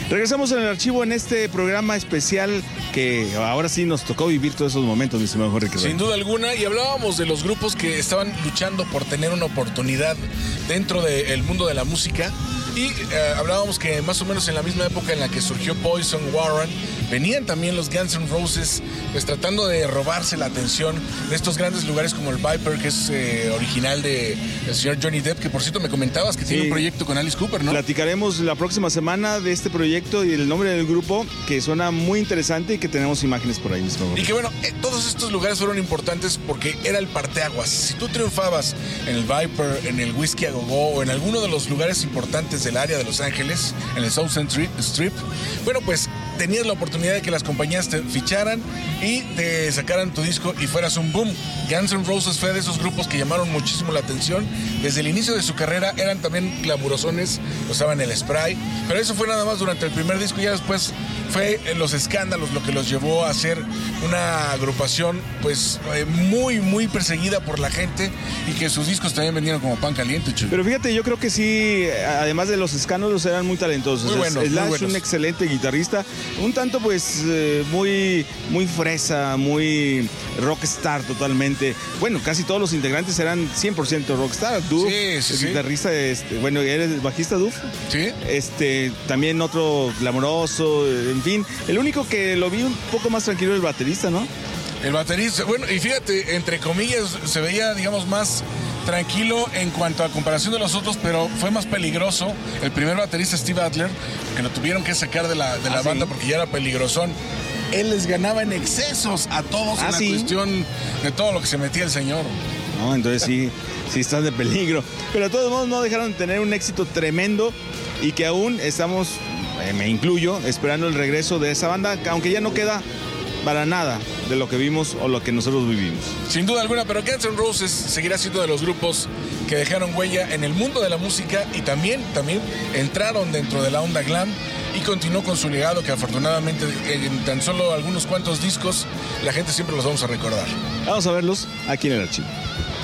Regresamos en el archivo en este programa especial que ahora sí nos tocó vivir todos esos momentos, mi estimado Jorge. Sin duda alguna, y hablábamos de los grupos que estaban luchando por tener una oportunidad dentro del mundo de la música. Y hablábamos que más o menos en la misma época en la que surgió Poison, Warren, venían también los Guns N' Roses, pues tratando de robarse la atención de estos grandes lugares como el Viper, que es original del señor Johnny Depp, que por cierto me comentabas que tiene un proyecto con Alice Cooper, ¿no? Platicaremos la próxima semana de este proyecto y el nombre del grupo, que suena muy interesante y que tenemos imágenes por ahí mismo. Y que bueno, todos estos lugares fueron importantes porque era el parteaguas. Si tú triunfabas en el Viper, en el Whisky a Go-Go o en alguno de los lugares importantes del área de Los Ángeles, en el South End Strip, bueno, pues tenías la oportunidad de que las compañías te ficharan y te sacaran tu disco y fueras un boom. Guns N' Roses fue de esos grupos que llamaron muchísimo la atención. Desde el inicio de su carrera eran también glamurosones, usaban el spray, pero eso fue nada más durante el primer disco. Y ya después fue los escándalos lo que los llevó a ser una agrupación pues muy perseguida por la gente, y que sus discos también vendieron como pan caliente, Chuy. Pero fíjate, yo creo que sí, además de los escándalos, eran muy talentosos. Muy buenos, Slash es un excelente guitarrista, un tanto pues muy fresa, muy rockstar totalmente. Bueno, casi todos los integrantes eran 100% rockstar. Duff, sí. guitarrista, bueno, ¿eres bajista, Duff? Sí. También otro glamoroso, en fin. El único que lo vi un poco más tranquilo el baterista, ¿no? El baterista, bueno, y fíjate, entre comillas, se veía, digamos, más tranquilo en cuanto a comparación de los otros, pero fue más peligroso el primer baterista, Steve Adler, que lo tuvieron que sacar de la banda porque ya era peligrosón. Él les ganaba en excesos a todos en la cuestión de todo lo que se metía el señor. No, entonces sí estás de peligro. Pero de todos modos no dejaron de tener un éxito tremendo, y que aún estamos, me incluyo, esperando el regreso de esa banda, aunque ya no queda para nada de lo que vimos o lo que nosotros vivimos. Sin duda alguna, pero Guns N' Roses seguirá siendo de los grupos que dejaron huella en el mundo de la música, y también entraron dentro de la onda glam, y continuó con su legado, que afortunadamente en tan solo algunos cuantos discos la gente siempre los vamos a recordar. Vamos a verlos aquí en el archivo.